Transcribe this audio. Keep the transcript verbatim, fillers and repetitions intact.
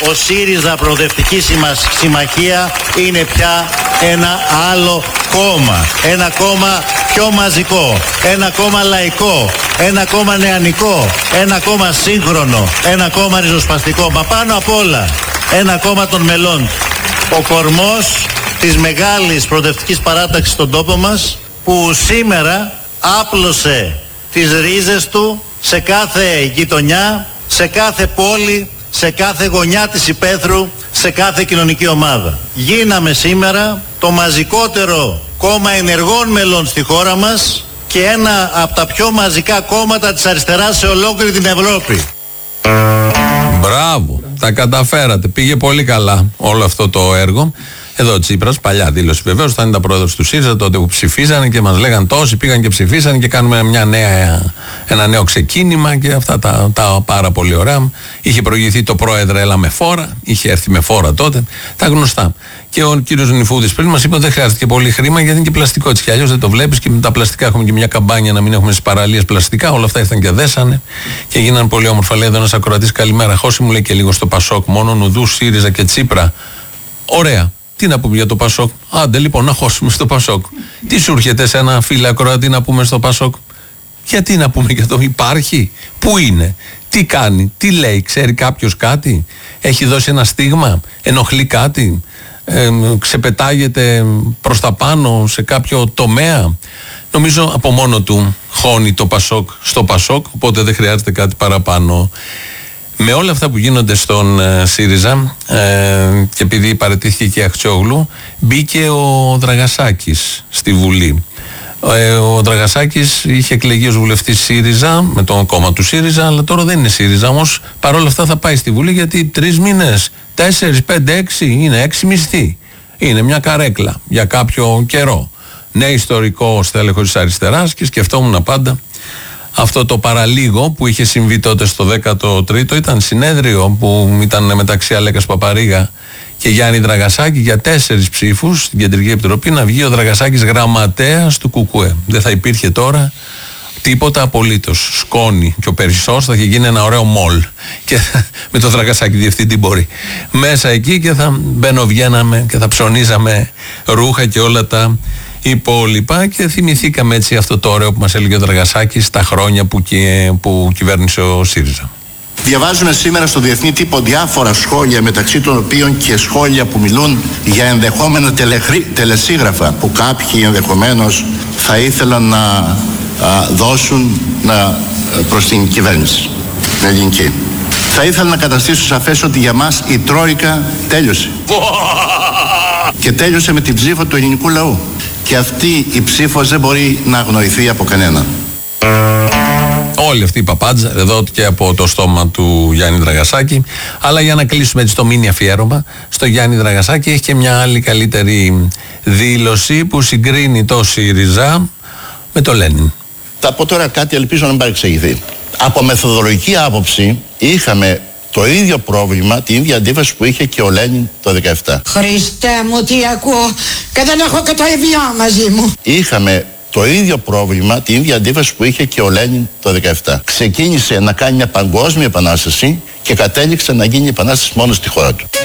ο ΣΥΡΙΖΑ Προοδευτική Συμμαχία είναι πια ένα άλλο κόμμα. Ένα κόμμα πιο μαζικό, ένα κόμμα λαϊκό, ένα κόμμα νεανικό, ένα κόμμα σύγχρονο, ένα κόμμα ριζοσπαστικό, μα πάνω απ' όλα ένα κόμμα των μελών. Ο κορμός της μεγάλης προοδευτικής παράταξης στον τόπο μας, που σήμερα άπλωσε τις ρίζες του σε κάθε γειτονιά, σε κάθε πόλη, σε κάθε γωνιά της υπαίθρου, σε κάθε κοινωνική ομάδα. Γίναμε σήμερα το μαζικότερο κόμμα ενεργών μελών στη χώρα μας και ένα από τα πιο μαζικά κόμματα της αριστεράς σε ολόκληρη την Ευρώπη. Μπράβο, τα καταφέρατε. Πήγε πολύ καλά όλο αυτό το έργο. Εδώ ο Τσίπρας, παλιά δήλωση βεβαίως, όταν ήταν πρόεδρος του ΣΥΡΙΖΑ, τότε που ψηφίζανε και μας λέγαν τόσοι πήγαν και ψηφίσανε και κάνουμε μια νέα, ένα νέο ξεκίνημα και αυτά τα, τα πάρα πολύ ωραία. Είχε προηγηθεί το πρόεδρε, έλα με φόρα, είχε έρθει με φόρα τότε, τα γνωστά. Και ο κύριος Νιφούδης πριν μας είπε ότι δεν χρειάζεται πολύ χρήμα γιατί είναι και πλαστικό έτσι κι αλλιώς δεν το βλέπεις και με τα πλαστικά έχουμε και μια καμπάνια να μην έχουμε στις παραλίες πλαστικά. Όλα αυτά ήρθαν και δέσανε και γίνανε πολύ όμορφα. Λέει εδώ ένας ακροατής, καλημέρα. Χώση μου λέει και λίγο στο Πασόκ, μόνο Νουδού, ΣΥΡΙΖΑ και Τσίπρα. Ωραία. Τι να πούμε για το Πασόκ? Άντε λοιπόν να χώσουμε στο Πασόκ. Τι σου έρχεται σε ένα φίλο ακροατή να πούμε στο Πασόκ? Γιατί να πούμε για το? Υπάρχει? Πού είναι? Τι κάνει? Τι λέει? Ξέρει κάποιος κάτι? Έχει δώσει ένα στίγμα? Ενοχλεί κάτι? Ε, ξεπετάγεται προς τα πάνω σε κάποιο τομέα? Νομίζω από μόνο του χώνει το Πασόκ στο Πασόκ, οπότε δεν χρειάζεται κάτι παραπάνω. Με όλα αυτά που γίνονται στον ε, ΣΥΡΙΖΑ ε, και επειδή παραιτήθηκε και η Αχτσιόγλου, μπήκε ο Δραγασάκης στη Βουλή. Ε, ο Δραγασάκης είχε εκλεγεί ως βουλευτής ΣΥΡΙΖΑ με το κόμμα του ΣΥΡΙΖΑ, αλλά τώρα δεν είναι ΣΥΡΙΖΑ, όμως παρόλα αυτά θα πάει στη Βουλή γιατί τρεις μήνες, τέσσερις, πέντε, έξι, είναι έξι μισθοί. Είναι μια καρέκλα για κάποιο καιρό. Ναι, ιστορικό στέλεχος της αριστεράς και σκεφτόμουν πάντα αυτό το παραλίγο που είχε συμβεί τότε στο δέκατο τρίτο. Ήταν συνέδριο που ήταν μεταξύ Αλέκας Παπαρίγα και Γιάννη Δραγασάκη για τέσσερις ψήφους στην Κεντρική Επιτροπή να βγει ο Δραγασάκης γραμματέας του Κουκουέ. Δεν θα υπήρχε τώρα τίποτα απολύτως. Σκόνη και ο Περισσός θα είχε γίνει ένα ωραίο μολ και με το Δραγασάκη διευθυντή μπορεί μέσα εκεί και θα μπαινοβγαίναμε και θα ψωνίζαμε ρούχα και όλα τα υπόλοιπα και θυμηθήκαμε έτσι αυτό το ωραίο που μας έλεγε ο Δραγασάκης στα χρόνια που, και, που κυβέρνησε ο ΣΥΡΙΖΑ. Διαβάζουμε σήμερα στο διεθνή τύπο διάφορα σχόλια, μεταξύ των οποίων και σχόλια που μιλούν για ενδεχόμενα τελεχρή, τελεσίγραφα που κάποιοι ενδεχομένως θα ήθελαν να α, δώσουν να, προς την κυβέρνηση, την ελληνική. Θα ήθελα να καταστήσω σαφές ότι για μας η Τρόικα τέλειωσε. Και τέλειωσε με την ψήφο του ελληνικού λαού. Και αυτή η ψήφος δεν μπορεί να αγνοηθεί από κανέναν. Όλη αυτή η παπάντζα εδώ και από το στόμα του Γιάννη Δραγασάκη. Αλλά για να κλείσουμε έτσι το μίνι αφιέρωμα στο Γιάννη Δραγασάκη, έχει και μια άλλη καλύτερη δήλωση που συγκρίνει το ΣΥΡΙΖΑ με το Λένιν. Θα πω τώρα κάτι, ελπίζω να μην παρεξηγηθεί. Από μεθοδολογική άποψη είχαμε το ίδιο πρόβλημα, την ίδια αντίφαση που είχε και ο Λένιν το δεκαεπτά. Χριστέ μου, τι ακούω και δεν έχω και το Ευγιό μαζί μου. Είχαμε το ίδιο πρόβλημα, την ίδια αντίφαση που είχε και ο Λένιν το δεκαεπτά. Ξεκίνησε να κάνει μια παγκόσμια επανάσταση και κατέληξε να γίνει η επανάσταση μόνο στη χώρα του.